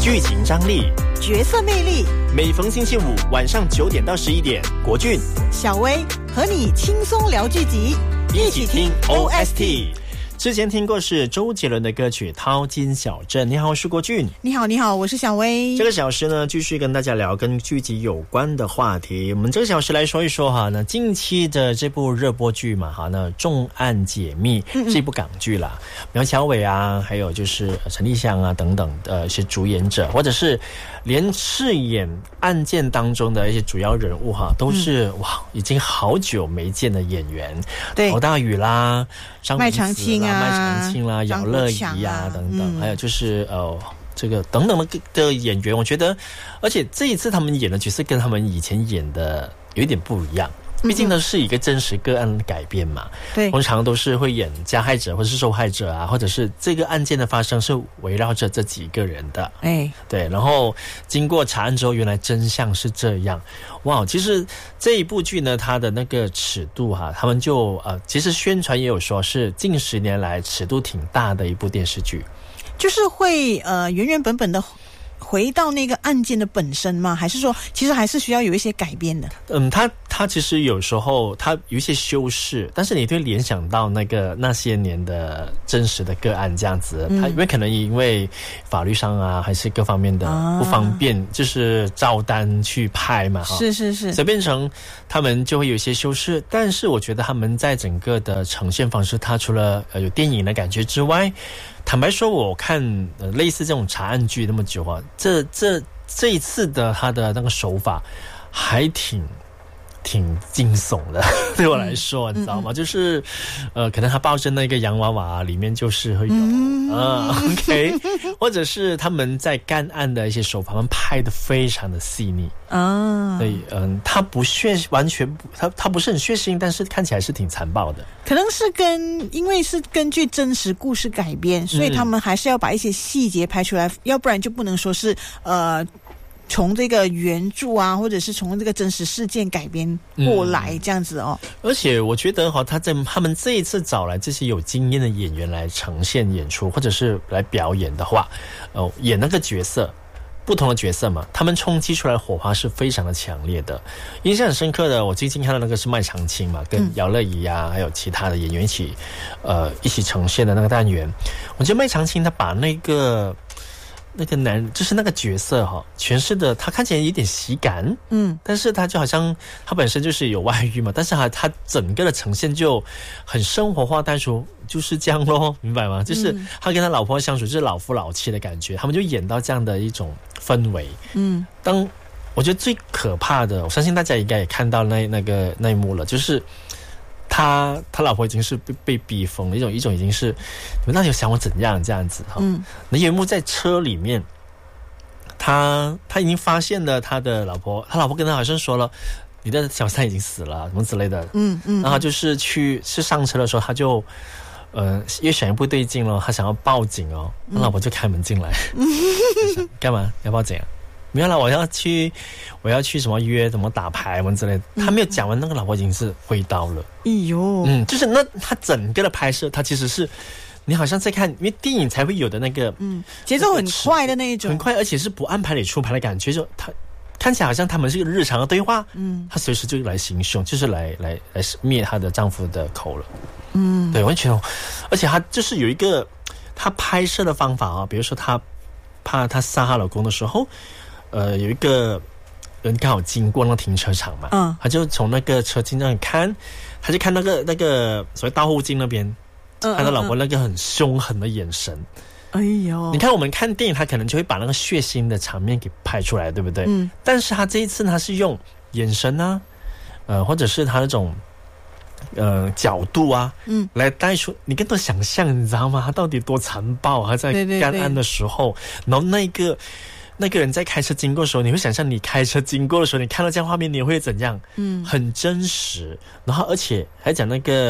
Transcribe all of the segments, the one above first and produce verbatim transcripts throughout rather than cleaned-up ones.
剧情张力、 角色魅力。 每逢星期五晚上九点到十一点，国俊、 小薇和你轻松聊剧集， 一起听 O S T。之前听过是周杰伦的歌曲《淘金小镇》。你好，我是国俊。 你好，你好，我是小薇。 这个小时呢，继续跟大家聊跟剧集有关的话题。我们这个小时来说一说哈，那近期的这部热播剧嘛，哈，那《重案解密》是一部港剧啦，苗侨伟啊，还有就是陈立香啊等等的一些主演者，或者是连饰演案件当中的一些主要人物哈，都是、嗯、哇，已经好久没见的演员，对，侯大宇啦、张麦长青啊。 麦长青啦、姚乐怡啊等等、嗯，还有就是呃这个等等的的演员，我觉得，而且这一次他们演的角色跟他们以前演的有一点不一样。毕竟呢是一个真实个案的改编嘛，对，通常都是会演加害者或是受害者啊，或者是这个案件的发生是围绕着这几个人的，哎，对，然后经过查案之后，原来真相是这样，哇！其实这一部剧呢，它的那个尺度哈、啊，他们就呃，其实宣传也有说是近十年来尺度挺大的一部电视剧， 就是会呃原原本本的。回到那个案件的本身吗？还是说其实还是需要有一些改变的？ 嗯，他他其实有时候他有一些修饰，但是你会联想到那个那些年的真实的个案这样子。他、嗯、因为可能因为法律上啊，还是各方面的不方便，啊、就是照单去拍嘛， 是是是， 所以变成他们就会有一些修饰。但是我觉得他们在整个的呈现方式，它除了呃有电影的感觉之外。坦白说，我看呃类似这种查案剧那么久啊，这这这一次的他的那个手法还挺挺惊悚的，对我来说，嗯、你知道吗？嗯、就是呃，可能他抱着那个洋娃娃，里面就是会有、嗯、啊 ，OK， 或者是他们在干案的一些手法，他们拍得非常的细腻啊，所以嗯，他不血，完全不，他他不是很血腥，但是看起来是挺残暴的。 可能是跟因为是根据真实故事改编，所以他们还是要把一些细节拍出来，嗯、要不然就不能说是呃。从这个原著啊，或者是从这个真实事件改编过来这样子哦。 嗯、而且我觉得哈，他在他们这一次找来这些有经验的演员来呈现演出，或者是来表演的话，呃，演那个角色，不同的角色嘛，他们冲击出来的火花是非常的强烈的。印象很深刻的，我最近看到那个是麦长青嘛，跟姚乐怡啊，还有其他的演员一起，呃，一起呈现的那个单元。我觉得麦长青他把那个。那个男就是那个角色哈，诠释的他看起来有点喜感，嗯，但是他就好像他本身就是有外遇嘛，但是他他整个的呈现就很生活化，带出就是这样咯，明白吗？就是他跟他老婆相处就是老夫老妻的感觉，他们就演到这样的一种氛围，嗯，当我觉得最可怕的，我相信大家应该也看到那那个那一幕了，就是。他他老婆已经是被被逼疯了，一种一种已经是，你们到底有想我怎样这样子哈？嗯，那有一幕在车里面，他他已经发现了他的老婆，他老婆跟他好像说了，你的小三已经死了，什么之类的。嗯嗯，然后就是去是上车的时候，他就呃越想越不对劲了，他想要报警哦，他老婆就开门进来，嗯、干嘛要报警啊？没有啦，我要去，我要去什么约，怎么打牌什么之类的。他没有讲完，那个老婆已经是挥刀了。哎呦，嗯，就是那他整个的拍摄，他其实是你好像在看，因为电影才会有的那个，嗯， 节奏很快的那一种， 很快，而且是不按牌理出牌的感觉，就他看起来好像他们是一个日常的对话，嗯，他随时就来行凶，就是来来来灭她的丈夫的口了。嗯，对，完全，而且他就是有一个他拍摄的方法啊，比如说他怕他杀她老公的时候。呃，有一个人刚好经过那个停车场嘛，嗯，他就从那个车镜那里看，他就看那个那个所谓倒后镜那边，嗯，看到老婆那个很凶狠的眼神。哎呦，你看我们看电影，他可能就会把那个血腥的场面给拍出来，对不对？嗯，但是他这一次他是用眼神啊，呃，或者是他那种呃角度啊，嗯，来带出你更多想象，你知道吗？他到底多残暴？他在干案的时候，对对对，然后那个。那个人在开车经过的时候，你会想象你开车经过的时候，你看到这样画面，你会怎样？嗯，很真实。然后，而且还讲那个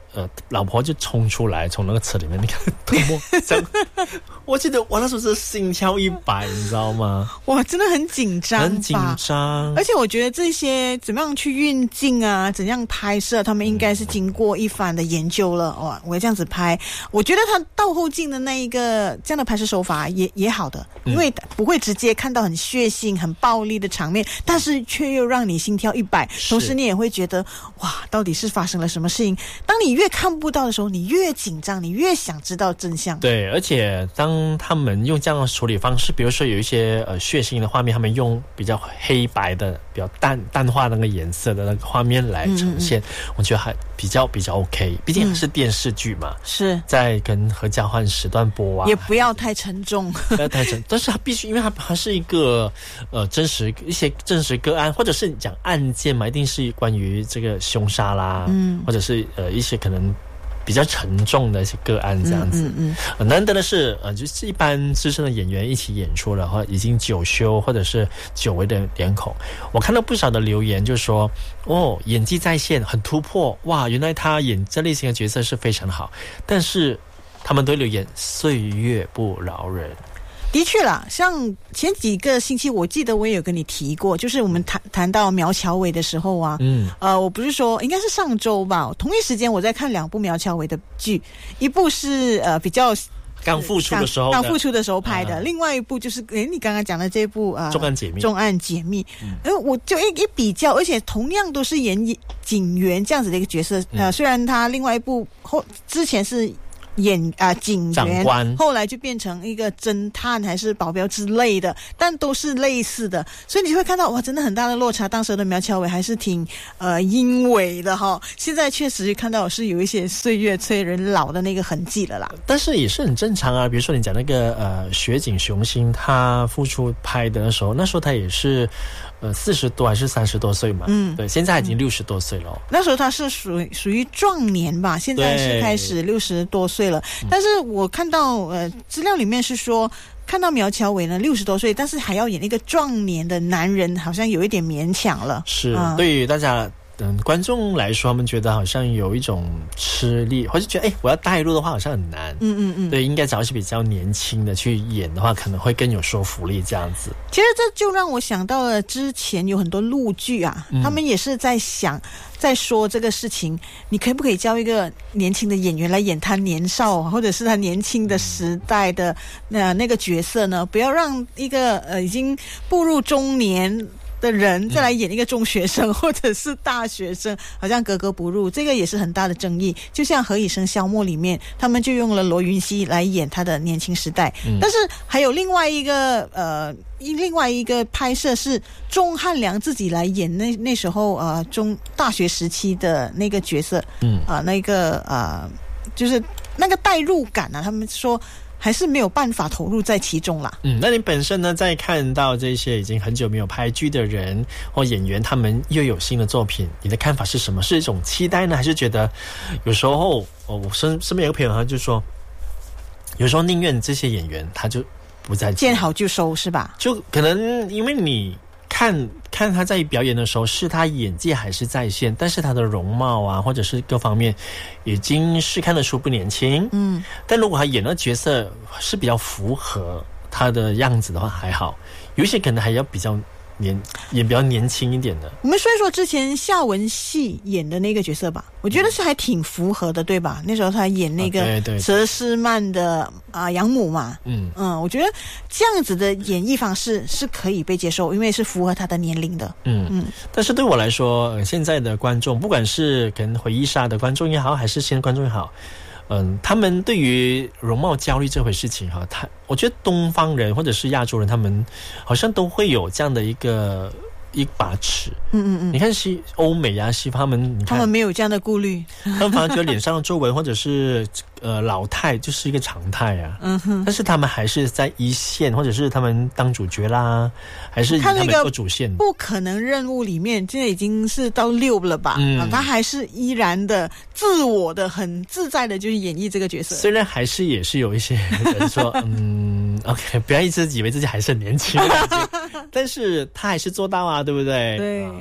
呃，老婆就冲出来，从那个车里面，你看多么这样，我记得我那时候是心跳一百，你知道吗？ 哇，真的很紧张， 很紧张。 而且我觉得这些怎么样去运镜啊，怎样拍摄，他们应该是经过一番的研究了。哇，我要这样子拍，我觉得他倒后镜的那一个这样的拍摄手法也也好的，因为不会直接看到很血腥、很暴力的场面，但是却又让你心跳一百，同时你也会觉得哇，到底是发生了什么事情？当你越看不到的时候，你越紧张，你越想知道真相。 对，而且当他们用这样的处理方式，比如说有一些呃血腥的画面，他们用比较黑白的、比较淡淡化那个颜色的那个画面来呈现，嗯嗯我觉得还比较比较 OK。毕竟是电视剧嘛，嗯、是在跟和交换时段播啊， 也不要太沉重， 不要太沉。但是它必须，因为它它是一个呃真实一些真实个案，或者是讲案件嘛，一定是关于这个凶杀啦，嗯，或者是呃一些可能。比较沉重的一些个案这样子，嗯嗯嗯、难得的是，呃，就是一般资深的演员一起演出了，或已经久休或者是久违的脸孔。我看到不少的留言，就说哦，演技在线，很突破，哇，原来他演这类型的角色是非常好。但是他们都留言岁月不饶人。 的确啦，像前几个星期，我记得我也有跟你提过，就是我们谈谈到苗侨伟的时候啊，嗯，呃，我不是说应该是上周吧，同一时间我在看两部苗侨伟的剧，一部是呃比较刚复出的时候， 刚复出的时候拍的，啊、另外一部就是诶你刚刚讲的这部呃重案解密， 重案解密，嗯，呃，我就一一比较，而且同样都是演警员这样子的一个角色，嗯、呃，虽然他另外一部后之前是。演啊、呃、警员，后来就变成一个侦探还是保镖之类的，但都是类似的，所以你会看到哇，真的很大的落差。当时的苗侨伟还是挺呃英伟的哈，现在确实看到是有一些岁月催人老的那个痕迹了啦。 但是也是很正常啊，比如说你讲那个呃雪景雄心，他复出拍的时候，那时候他也是。呃，四十多还是三十多岁嘛？嗯，对，现在已经六十多岁了、哦嗯。 那时候他是属属于壮年吧，现在是开始六十多岁了。但是我看到呃资料里面是说，看到苗侨伟呢六十多岁，但是还要演一个壮年的男人，好像有一点勉强了。 是，嗯、对于大家。嗯，观众来说，他们觉得好像有一种吃力，或者觉得哎，我要带入的话好像很难。嗯嗯嗯，对，应该找一些比较年轻的去演的话，可能会更有说服力这样子。 其实这就让我想到了之前有很多陆剧啊，嗯、他们也是在想，在说这个事情，你可不可以叫一个年轻的演员来演他年少或者是他年轻的时代的那、呃、那个角色呢？不要让一个呃已经步入中年。的人再来演一个中学生、嗯、或者是大学生，好像格格不入，这个也是很大的争议。就像《何以笙箫默》里面，他们就用了罗云熙来演他的年轻时代，嗯、但是还有另外一个呃，另外一个拍摄是钟汉良自己来演那那时候呃中大学时期的那个角色，嗯啊、呃、那个呃就是那个代入感啊，他们说。还是没有办法投入在其中啦。 嗯，那你本身呢，在看到这些已经很久没有拍剧的人或演员，他们又有新的作品，你的看法是什么？是一种期待呢，还是觉得有时候，哦、我身身边有个朋友他就说，有时候宁愿这些演员他就不再见好就收，是吧？ 就可能因为你。看看他在表演的时候，是他演技还是在线，但是他的容貌啊，或者是各方面，已经是看得出不年轻。嗯，但如果他演的角色是比较符合他的样子的话，还好；有一些可能还要比较年演比较年轻一点的。 我们说一说之前夏文戏演的那个角色吧，我觉得是还挺符合的，对吧？那时候他演那个佘诗曼的啊养母嘛，嗯嗯，我觉得这样子的演绎方式是可以被接受，因为是符合他的年龄的。嗯嗯， 但是对我来说，呃、现在的观众，不管是可能回忆杀的观众也好，还是新的观众也好。嗯，他们对于容貌焦虑这回事情哈，他我觉得东方人或者是亚洲人，他们好像都会有这样的一个一把尺。嗯嗯嗯，你看西欧美啊，西方他们，你看他们没有这样的顾虑， 他们反而觉得脸上的皱纹或者是呃老态就是一个常态啊。嗯哼，但是他们还是在一线，或者是他们当主角啦，还是以他们做主线。 不可能任务里面，现在已经是到六了吧？嗯，啊、他还是依然的自我的很自在的，就是演绎这个角色。 虽然还是也是有一些人说，嗯 ，OK， 不要一直以为自己还是很年轻的感觉，但是他还是做到啊，对不对？ 对。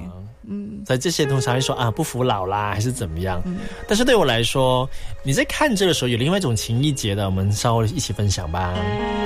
嗯， 所以这些通常会说啊不服老啦，还是怎么样？嗯，但是对我来说，你在看这个时候有另外一种情意结的，我们稍后一起分享吧。